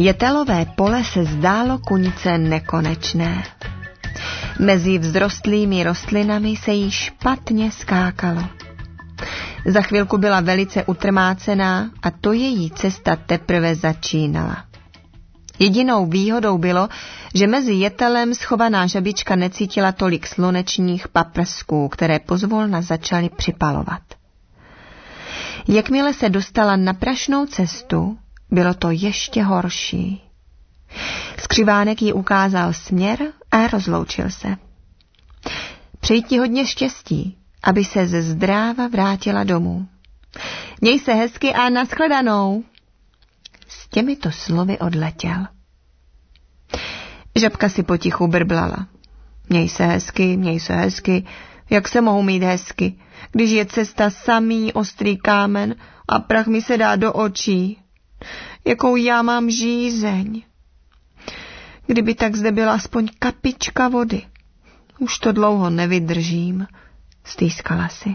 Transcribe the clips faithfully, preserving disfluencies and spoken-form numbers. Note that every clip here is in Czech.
Jetelové pole se zdálo Kuňce nekonečné. Mezi vzrostlými rostlinami se jí špatně skákalo. Za chvilku byla velice utrmácená a to její cesta teprve začínala. Jedinou výhodou bylo, že mezi jetelem schovaná žabička necítila tolik slunečních paprsků, které pozvolna začaly připalovat. Jakmile se dostala na prašnou cestu, bylo to ještě horší. Skřivánek jí ukázal směr a rozloučil se. Přeji ti hodně štěstí, aby se ze zdráva vrátila domů. Měj se hezky a nashledanou. S těmito slovy odletěl. Žabka si potichu brblala. Měj se hezky, měj se hezky, jak se mohu mít hezky, když je cesta samý ostrý kámen a prach mi se dá do očí. Jakou já mám žízeň. Kdyby tak zde byla aspoň kapička vody. Už to dlouho nevydržím, stýskala si.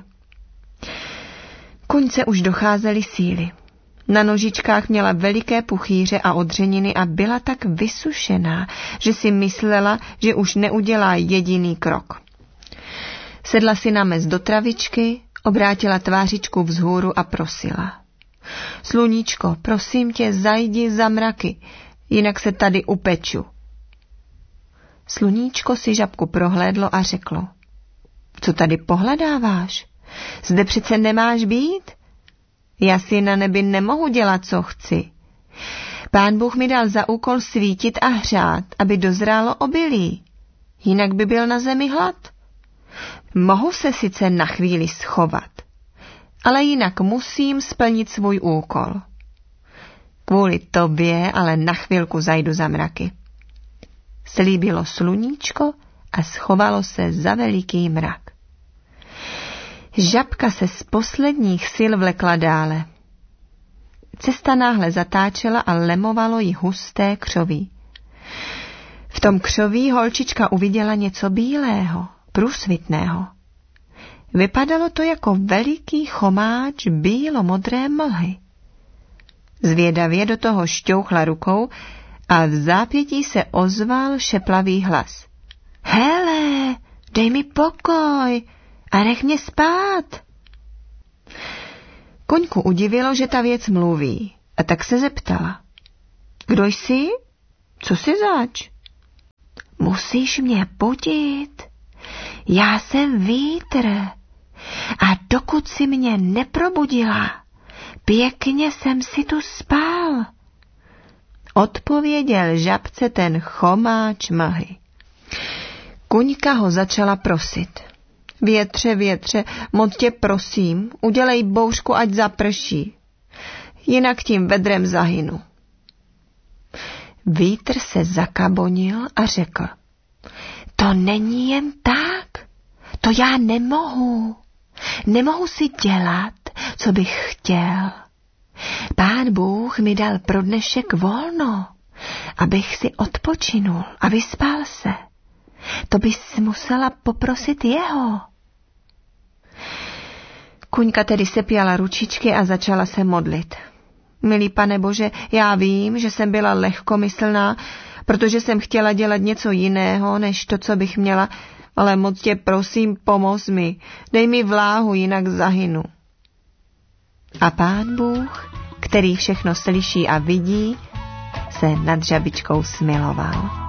Kuňce už docházely síly. Na nožičkách měla veliké puchýře a odřeniny a byla tak vysušená, že si myslela, že už neudělá jediný krok. Sedla si na mez do travičky, obrátila tvářičku vzhůru a prosila. Sluníčko, prosím tě, zajdi za mraky, jinak se tady upeču. Sluníčko si žabku prohlédlo a řeklo. Co tady pohledáváš? Zde přece nemáš být? Já si na nebi nemohu dělat, co chci. Pán Bůh mi dal za úkol svítit a hřát, aby dozrálo obilí. Jinak by byl na zemi hlad. Mohu se sice na chvíli schovat, ale jinak musím splnit svůj úkol. Kvůli tobě ale na chvilku zajdu za mraky. Slíbilo sluníčko a schovalo se za veliký mrak. Žabka se z posledních sil vlekla dále. Cesta náhle zatáčela a lemovalo jí husté křoví. V tom křoví holčička uviděla něco bílého, průsvitného. Vypadalo to jako veliký chomáč bílo-modré mlhy. Zvědavě do toho šťouchla rukou a v zápětí se ozval šeplavý hlas. Hele, dej mi pokoj a nech mě spát. Kuňku udivilo, že ta věc mluví, a tak se zeptala. Kdo jsi? Co jsi zač? Musíš mě budit. Já jsem vítr a dokud si mě neprobudila, pěkně jsem si tu spál. Odpověděl žabce ten chomáč mlhy. Kuňka ho začala prosit. Větře, větře, moc tě prosím, udělej bouřku, ať zaprší. Jinak tím vedrem zahynu. Vítr se zakabonil a řekl. To není jen tak. To já nemohu. Nemohu si dělat, co bych chtěl. Pán Bůh mi dal pro dnešek volno, abych si odpočinul a vyspal se. To bys musela poprosit jeho. Kuňka tedy sepěla ručičky a začala se modlit. Milý Pane Bože, já vím, že jsem byla lehkomyslná, protože jsem chtěla dělat něco jiného, než to, co bych měla, ale moc tě prosím, pomoz mi, dej mi vláhu, jinak zahynu. A Pán Bůh, který všechno slyší a vidí, se nad žabičkou smiloval.